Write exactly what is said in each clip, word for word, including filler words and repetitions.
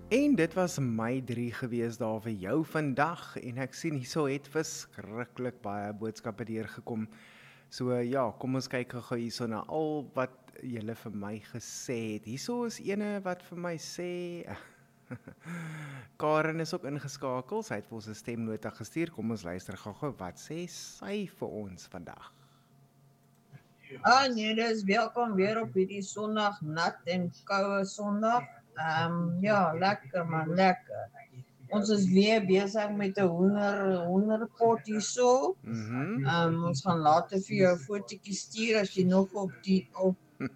En dit was my drie gewees daar vir jou vandag, en ek sien hierso het verskriklik baie boodskappe deurgekom. So ja, kom ons kyk gou hierso na al wat julle vir my gesê het. Hierso is ene wat vir my sê Karen is ook ingeskakel, sy het vir ons 'n stemnota gestuur. Kom ons luister gou-gou wat sê sy vir ons vandag. Ah nee, dis welkom weer op hierdie Sondag, nat en koue Sondag. Ehm um, ja, lekker man, lekker. Ons is weer besig met 'n hoender hoenderpot hierso. Mhm. Ehm um, ons gaan later vir jou 'n fotootjie stuur as jy nog op die op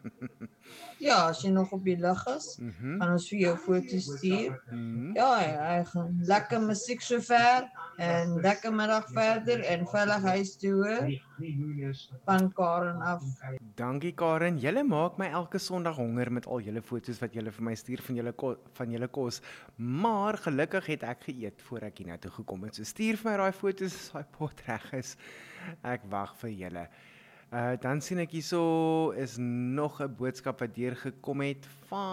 Ja, as jy nog op die lug is, Mhm. gaan ons vir jou foto's stuur. Mhm. Ja, hy gaan lekker musiek sover en lekker middag verder en veilig huis toe hoor. Van Karen af. Dankie Karen, julle maak my elke Sondag honger met al julle foto's wat julle vir my stuur van julle ko- van julle kos. Maar gelukkig het ek geëet voor ek hiernatoe gekom het. So stuur vir my daai foto's as daai pot reg is. Ek wag vir julle. Uh dan sien ek hierso is nog 'n boodskap wat deurgekom het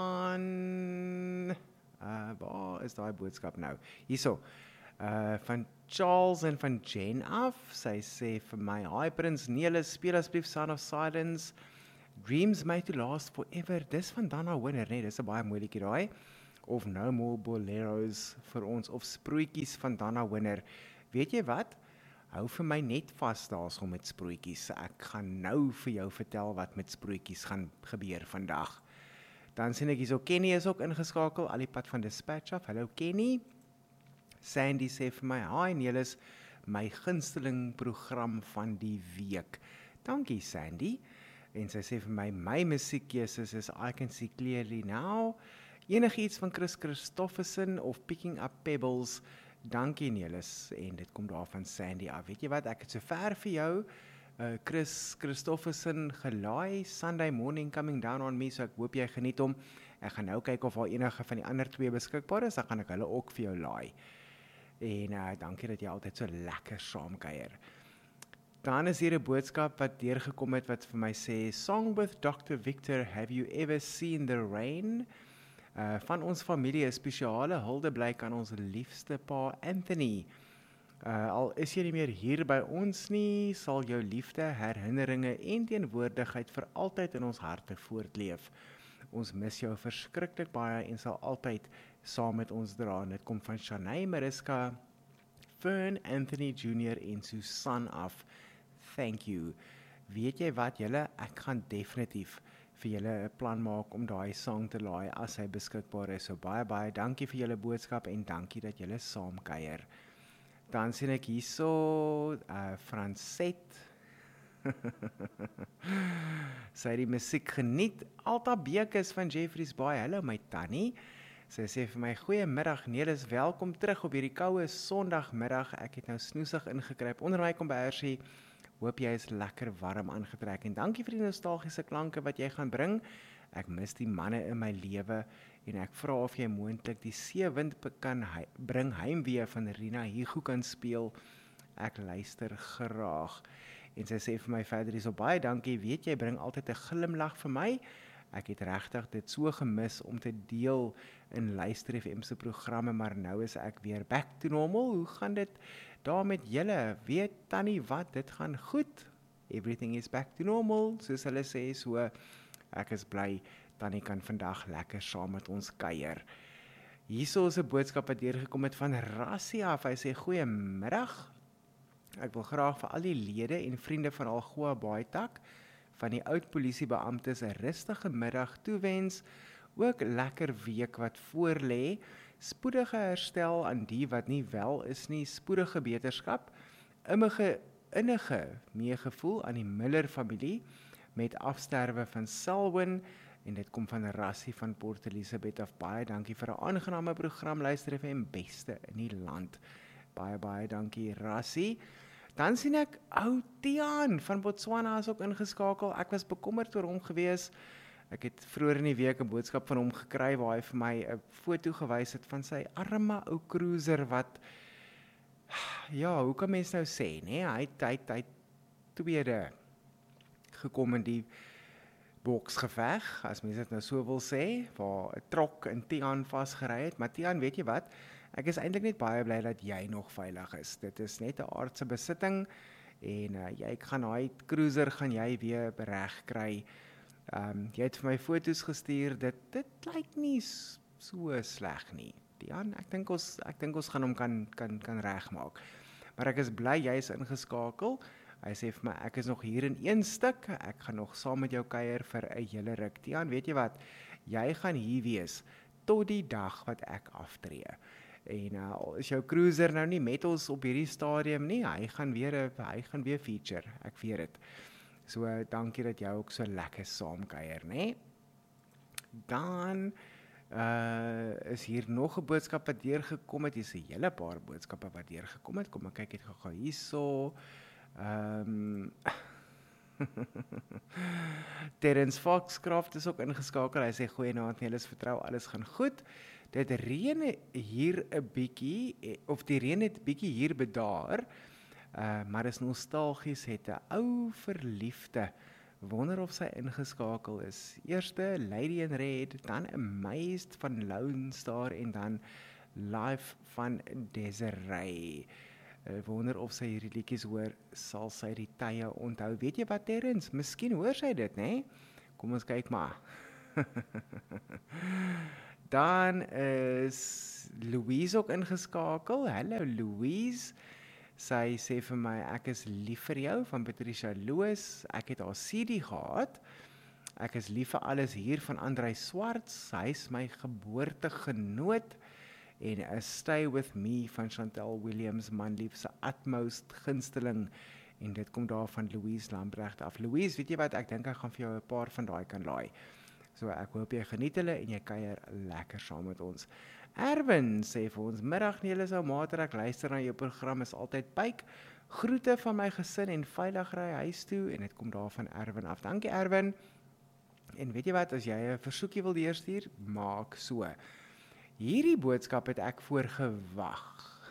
van uh waar is daai boodskap nou? Hierso. Uh van Charles en van Jen af. Sy sê vir my, "Hi Prins Nelis, speel asseblief Sound of Silence. Dreams made to last forever." Dis van Dana Winner, nee, dis 'n baie mooi liedjie daai. Of No More Boleros vir ons of Sproetjies van Dana Winner. Weet jy wat? Hou vir my net vas daarso met sproetjies. Ek gaan nou vir jou vertel wat met sproetjies gaan gebeur vandag. Dan sien ek hierso Kenny is ook ingeskakel, al die pad van Dispatch af. Hallo Kenny. Sandy sê vir my, "Hi Nelis, my gunsteling program van die week." Dankie Sandy. En sy sê vir my, "My musiekkeuses is I Can See Clearly Now, enigiets van Chris Christofferson of Picking Up Pebbles." Dankie Nelis, en dit kom daar van Sandy af. Weet jy wat, ek het so ver vir jou uh, Chris Christofferson gelaai, Sunday Morning Coming Down on Me, so ek hoop jy geniet hom. Ek gaan nou kyk of daar enige van die ander twee beskikbaar is, dan gaan ek hulle ook vir jou laai. En uh, dankie dat jy altyd so lekker saamkuier. Dan is hier 'n boodskap wat deurgekom het wat vir my sê, "Song with Doctor Victor, have you ever seen the rain?" Uh, van ons familie 'n spesiale hulde blyk aan ons liefste pa Anthony. Uh, al is jy nie meer hier by ons nie, sal jou liefde, herinneringe en teenwoordigheid vir altyd in ons harte voortleef. Ons mis jou verskriklik baie en sal altyd saam met ons dra. En dit kom van Shanae Mariska, Fern, Anthony Junior en Susan af. Thank you. Weet jy wat julle, ek gaan definitief vir julle 'n plan maak om daai song te laai as hy beskikbaar is. So baie baie dankie vir julle boodskap en dankie dat julle saamkuier. Dan sien ek hierso uh, Franset. Sy het die musiek geniet. Alta Bekes van Jeffreys Bay. Hallo my tannie. Sy sê vir my, "Goeiemiddag Nelis, welkom terug op hierdie koue Sondagmiddag. Ek het nou snoesig ingekruip onder my kombersie. Hoop jy is lekker warm aangetrek en dankie vir die nostalgiese klanke wat jy gaan bring. Ek mis die manne in my lewe en ek vra of jy moontlik die Seewind kan hy, bring heimwee van Rina Hugo kan speel. Ek luister graag." En sy sê vir my verder hierso, "Baie dankie, weet jy bring altyd 'n glimlag vir my. Ek het regtig dit so gemis om te deel in Luister F M se programme, maar nou is ek weer back to normal. Hoe gaan dit daar met julle? Weet tannie wat, dit gaan goed. Everything is back to normal, soos hulle sê, so ek is bly tannie kan vandag lekker saam met ons kuier." Hierso is 'n boodskap wat deurgekom het van Rassie af. Hy sê, "Goeiemiddag. Ek wil graag vir al die lede en vriende van Algoa Baaitak van die oud polisiebeamptes 'n rustige middag toewens, ook lekker week wat voorlê, spoedige herstel aan die wat nie wel is nie, spoedige beterskap, innige innige meegevoel aan die Miller familie met afsterwe van Selwyn." En dit kom van Rassie van Port Elizabeth af. Baie dankie vir 'n aangename program, Luister F M, beste in die land. Baie baie dankie Rassie. Dan sien ek ou Tiaan van Botswana is ook ingeskakel. Ek was bekommerd oor hom gewees. Ek het vroeër in die week 'n boodskap van hom gekry waar hy vir my 'n foto gewys het van sy arme ou cruiser wat, ja, hoe kan mens nou sê, nee, hy het hy het, hy het tweede gekom in die boksgeveg, as mense dit nou so wil sê, waar 'n trok in Tiaan vasgery het. Maar Tiaan, weet jy wat? Ek is eintlik net baie bly dat jy nog veilig is. Dit is net 'n aardse besitting en uh, jy gaan daai cruiser gaan jy weer reg kry. Ehm um, jy het vir my foto's gestuur. Dit dit lyk nie so sleg nie. Tiaan, ek dink ons ek dink ons gaan hom kan kan kan regmaak. Maar ek is bly jy is ingeskakel. Hy sê vir my, ek is nog hier in een stuk, ek gaan nog saam met jou kuier vir 'n hele ruk. Tiaan, weet jy wat, jy gaan hier wees, tot die dag wat ek aftree. En uh, is jou cruiser nou nie met ons op hierdie stadium nie, hy gaan weer, hy gaan weer feature, ek weet dit. So, uh, dankie dat jy ook so lekker saam kuier, né? Dan, uh, is hier nog 'n boodskap wat deurgekom het, hier is 'n hele paar boodskappe wat deurgekom het, kom ek kyk het gou hierso. Um, Terence Foxcroft is ook ingeskakel. Hy sê goeienaand, julle vertrou alles gaan goed. Dit reën hier 'n bietjie of die reën het bietjie hier bedaar. Uh, maar is nostalgies, het 'n ou verliefde. Wonder of sy ingeskakel is. Eerste Lady in Red, dan Amazed van Lone Star en dan Life van Desiree. Ek wonder of sy hierdie liedjies hoor, sal sy die tye onthou. Weet jy wat, Terence? Miskien hoor sy dit, né? Kom ons kyk maar. Dan is Louise ook ingeskakel. Hallo Louise. Sy sê vir my, ek is lief vir jou, van Patricia Loos. Ek het haar C D gehad. Ek is lief vir alles hier van Andrei Swarts. Hy is my geboortegenoot. En a Stay With Me van Chantal Williams, manlief se utmost gunsteling. En dit kom daar van Louise Lambrecht af. Louise, weet jy wat, ek dink ek gaan vir jou 'n paar van daai kan laai. So ek hoop jy geniet hulle en jy kuier lekker saam met ons. Erwin sê vir ons, middag nie, julle sou mater, ek luister na jou program, is altyd pyk. Groete van my gesin en veilig ry huis toe. En dit kom daar van Erwin af. Dankie Erwin. En weet jy wat, as jy 'n versoekie wil deurstuur, maak so. Hierdie boodskap het ek voor gewag.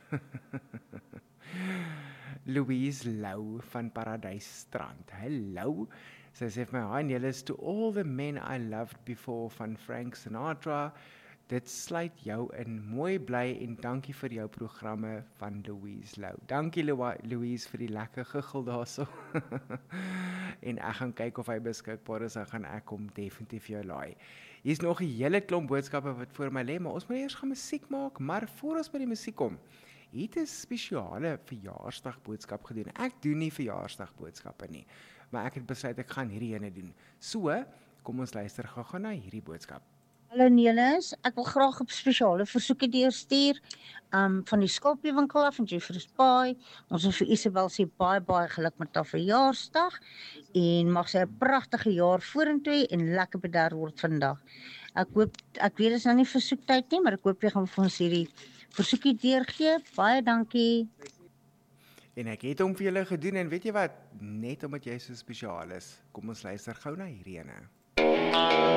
Louise Lou van Paradysstrand. Hallo. Sy sê vir my, hi Nelis, to all the men I loved before van Frank Sinatra. Dit sluit jou in. Mooi bly en dankie vir jou programme van Louise Lou. Dankie Louise vir die lekker giggel daarso. En ek gaan kyk of hy beskikbaar is, dan gaan ek hom definitief jou laai. Hier is nog 'n hele klomp boodskappe wat voor my lê, maar ons moet eers gaan musiek maak, maar voor ons by die musiek kom, het 'n spesiale verjaarsdagboodskap gedoen. Ek doen nie verjaarsdagboodskappe nie, maar ek het besluit ek gaan hierdie ene doen. So, kom ons luister gou-gou na hierdie boodskap. Hallo Nelis, ek wil graag 'n spesiale versoekie deurstuur um, van die Skorpiewinkel af in Jeffreys Bay. Ons wil vir Isabel sê baie baie geluk met haar verjaarsdag en mag sy 'n pragtige jaar vorentoe en lekker bederf word vandag. Ek hoop, ek weet dit is nou nie versoektyd nie, maar ek hoop jy gaan vir ons hierdie versoekie deurgee. Baie dankie. En ek het hom vir julle gedoen en weet jy wat, net omdat jy so spesiaal is, kom ons luister gou na hierdie ene.